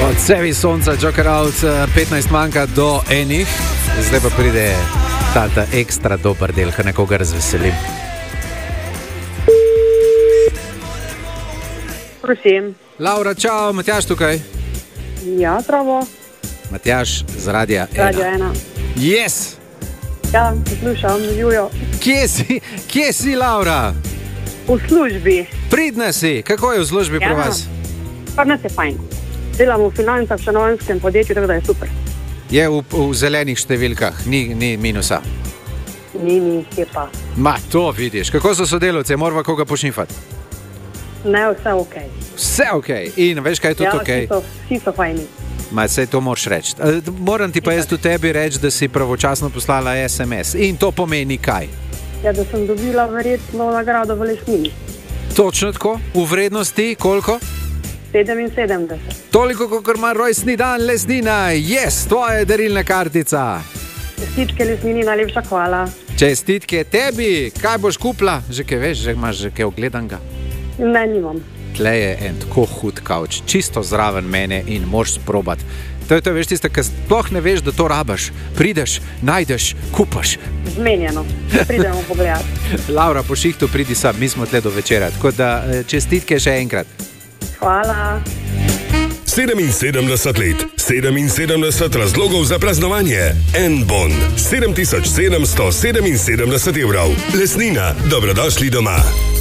Odsevi sonca, Joker out, 15 manjka do enih. Zdaj pa pride ta ekstra dober del, kar nekoga razveselim. Prosim. Laura, čau, Matjaž tukaj. Ja, zdravo. Matjaž z Radia 1. Radio 1. Yes! Ja, poslušam, Jujo. Kje si, Laura? V službi. Pridna si, kako je v službi pri vas? Pa nas je fajn. Delam v financah v stanovanjskem podjetju, tako da je super. Je v zelenih številkah, ni minusa. Ni, je pa. Ma, to vidiš. Kako so sodelavci, morava koga pošnifati? Ne, vse ok. Vse ok. In veš, kaj je tudi ok? Vsi so fajni. Ma, sej to moraš reči. Moram ti pa jaz tudi tebi reči, da si pravočasno poslala SMS. In to pomeni kaj? Ja, da sem dobila verjetno nagrado v Lesnini. Točno tako? V vrednosti koliko? 77. Toliko, kot ima rojstni dan Lesnina. Yes, tvoja darilna kartica. Čestitke Lesnini, najlepša hvala. Čestitke tebi. Kaj boš kupila? Že kaj veš, že imaš že kaj ogledanega? Ne, nimam. Tle je en tako hud kavč, čisto zraven mene in moraš sprobati. To je to, veš, tiste, ki sploh ne veš, da to rabaš. Prideš, najdeš, kupaš. Zmenjeno. Pridemo pogledati. Laura, po šihtu pridi sam, mi smo tle do večera. Tako da čestitke še enkrat. Hvala. 77 let, 77 razlogov za praznovanje. En bon, 7777 evrov. Lesnina, dobrodošli doma.